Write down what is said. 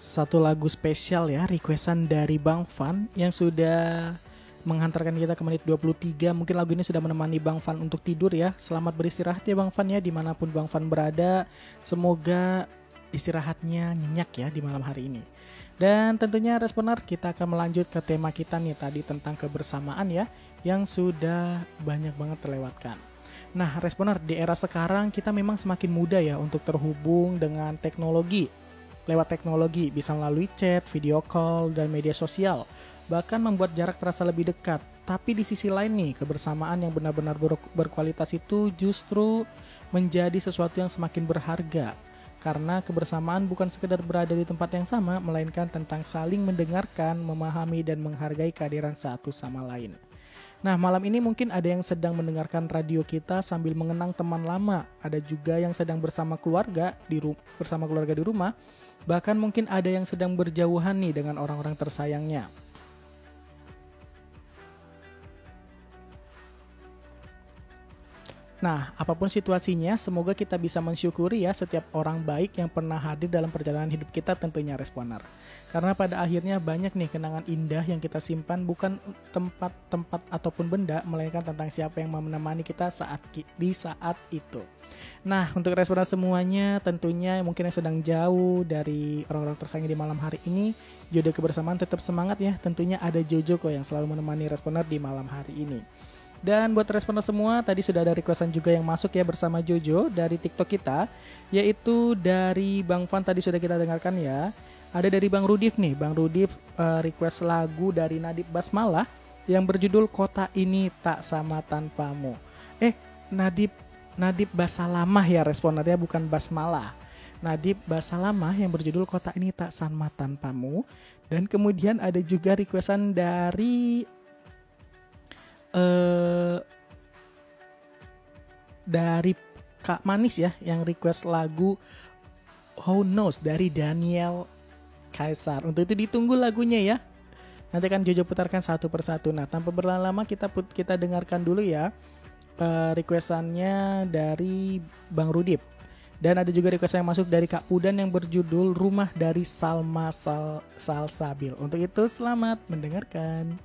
satu lagu spesial ya, requestan dari Bang Fan yang sudah menghantarkan kita ke menit 23. Mungkin lagu ini sudah menemani Bang Fan untuk tidur ya. Selamat beristirahat ya Bang Fan ya, dimanapun Bang Fan berada. Semoga istirahatnya nyenyak ya di malam hari ini. Dan tentunya Responer, kita akan melanjut ke tema kita nih tadi tentang kebersamaan ya, yang sudah banyak banget terlewatkan. Nah Responer, di era sekarang kita memang semakin mudah ya untuk terhubung dengan teknologi. Lewat teknologi bisa melalui chat, video call, dan media sosial. Bahkan membuat jarak terasa lebih dekat. Tapi di sisi lain nih, kebersamaan yang benar-benar berkualitas itu justru menjadi sesuatu yang semakin berharga. Karena kebersamaan bukan sekedar berada di tempat yang sama, melainkan tentang saling mendengarkan, memahami, dan menghargai kehadiran satu sama lain. Nah, malam ini mungkin ada yang sedang mendengarkan radio kita sambil mengenang teman lama. Ada juga yang sedang bersama keluarga di rumah. Bahkan mungkin ada yang sedang berjauhan nih dengan orang-orang tersayangnya. Nah, apapun situasinya, semoga kita bisa mensyukuri ya setiap orang baik yang pernah hadir dalam perjalanan hidup kita, tentunya Responer. Karena pada akhirnya banyak nih kenangan indah yang kita simpan, bukan tempat-tempat ataupun benda, melainkan tentang siapa yang menemani kita di saat itu. Nah, untuk Responer semuanya, tentunya mungkin yang sedang jauh dari orang-orang tersayang di malam hari ini, jodoh kebersamaan tetap semangat ya. Tentunya ada Jojo kok yang selalu menemani Responer di malam hari ini. Dan buat Responer semua, tadi sudah ada requestan juga yang masuk ya bersama Jojo dari TikTok kita, yaitu dari Bang Fan tadi sudah kita dengarkan ya. Ada dari Bang Rudif nih, Bang Rudif request lagu dari Nadib Basmalah yang berjudul Kota Ini Tak Sama Tanpamu. Nadib Basalamah ya Responer ya, bukan Basmalah. Nadib Basalamah yang berjudul Kota Ini Tak Sama Tanpamu. Dan kemudian ada juga requestan dari Kak Manis ya, yang request lagu Who Knows dari Daniel Kaisar. Untuk itu ditunggu lagunya ya. Nanti akan Jojo putarkan satu persatu. Nah, tanpa berlama-lama kita dengarkan dulu ya requestannya dari Bang Rudip. Dan ada juga request yang masuk dari Kak Udan yang berjudul Rumah dari Salma Salsabil. Untuk itu selamat mendengarkan.